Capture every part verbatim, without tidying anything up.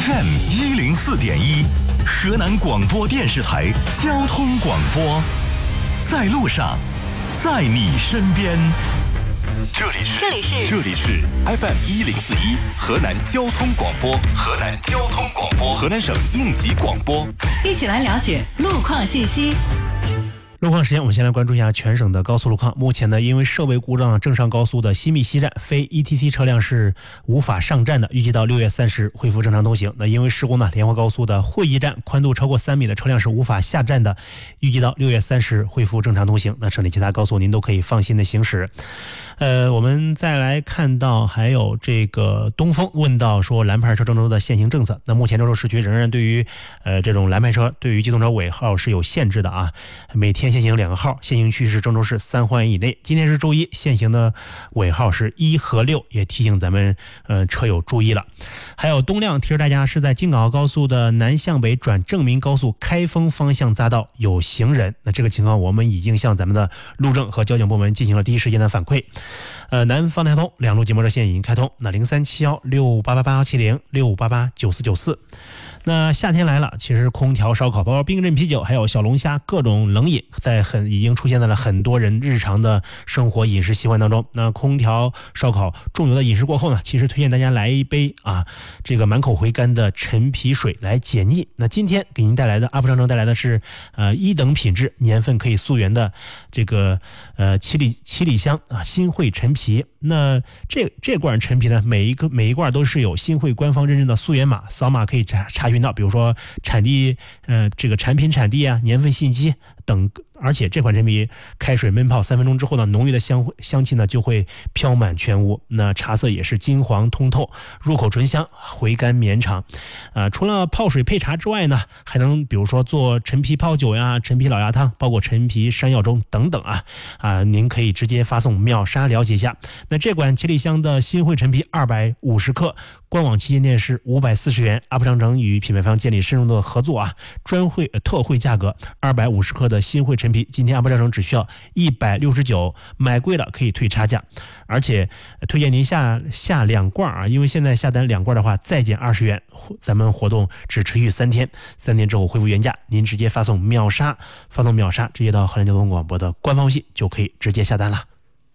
F M 一零四点一，河南广播电视台交通广播，在路上，在你身边。这里是这里是这里是 F M 一零四一河南交通广播，河南交通广播，河南省应急广播， 一起来了解路况信息。 路况时间，我们先来关注一下全省的高速路况。目前呢，因为设备故障，郑上高速的西密西站非 E T C 车辆是无法上站的，预计到六月三十恢复正常通行。那因为事故呢，莲花高速的会议站宽度超过三米的车辆是无法下站的，预计到六月三十恢复正常通行。那省内其他高速您都可以放心的行驶。呃，我们再来看到还有这个东风问到说蓝牌车郑州的限行政策。那目前郑州市区仍然对于呃这种蓝牌车对于机动车尾号是有限制的啊，每天限行两个号，限行区是郑州市三环以内。今天是周一，限行的尾号是一和六，也提醒咱们呃车友注意了。还有东亮提示大家，是在京港澳高速的南向北转正明高速开封方向匝道有行人。那这个情况我们已经向咱们的路政和交警部门进行了第一时间的反馈。呃，南方台通两路节摩热线已经开通，那零三七幺六五八八八七零六五八八九四九四。那夏天来了，其实空调、烧烤，包括冰镇啤酒，还有小龙虾，各种冷饮，在很已经出现在了很多人日常的生活饮食习惯当中。那空调、烧烤、重油的饮食过后呢，其实推荐大家来一杯啊，这个满口回甘的陈皮水来解腻。那今天给您带来的阿普商城带来的是呃一等品质、年份可以溯源的这个呃七里七里香啊新会陈皮。那这这罐陈皮呢，每一个每一罐都是有新会官方认证的溯源码，扫码可以查查询到，比如说产地呃这个产品产地啊、年份信息等。而且这款陈皮开水焖泡三分钟之后呢，浓郁的香香气呢就会飘满全屋。那茶色也是金黄通透，入口醇香，回甘绵长。呃，除了泡水配茶之外呢，还能比如说做陈皮泡酒呀、陈皮老鸭汤，包括陈皮山药粥等等啊啊，您可以直接发送秒杀了解一下。那这款七里香的新会陈皮二百五十克，官网旗舰店是五百四十元。阿普商城与品牌方建立深入的合作啊，专惠特惠价格二百五十克的新会陈皮，今天阿普商城只需要一百六十九，买贵了可以退差价。而且推荐您下下两罐啊，因为现在下单两罐的话再减二十元，咱们活动只持续三天，三天之后恢复原价，您直接发送秒杀，发送秒杀直接到河南交通广播的官方微信就可以直接下单了。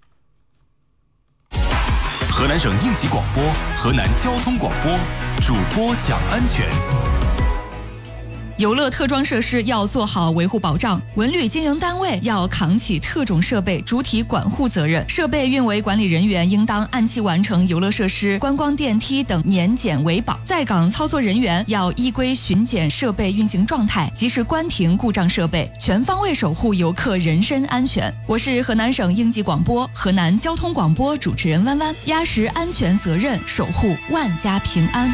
河南省应急广播，河南交通广播，主播讲安全。 游乐特装设施要做好维护保障，文旅经营单位要扛起特种设备主体管护责任，设备运维管理人员应当按期完成游乐设施、观光电梯等年检维保，在岗操作人员要依规巡检设备运行状态，及时关停故障设备，全方位守护游客人身安全。我是河南省应急广播、河南交通广播主持人弯弯，压实安全责任，守护万家平安。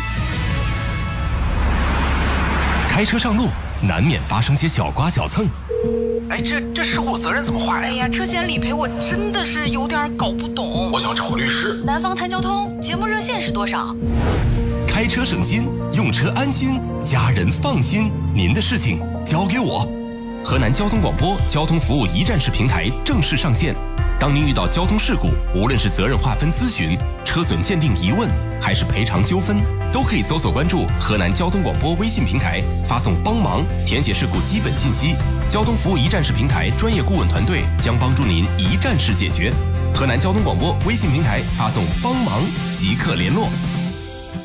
开车上路难免发生些小刮小蹭， 哎，这这事故责任怎么划呀？ 哎呀，车险理赔我真的是有点搞不懂。 我想找个律师。 南方谈交通节目热线是多少？ 开车省心，用车安心，家人放心，您的事情交给我。河南交通广播交通服务一站式平台正式上线。当您遇到交通事故，无论是责任划分咨询、车损鉴定疑问，还是赔偿纠纷，都可以搜索关注河南交通广播微信平台，发送帮忙，填写事故基本信息，交通服务一站式平台专业顾问团队将帮助您一站式解决。河南交通广播微信平台发送帮忙即刻联络。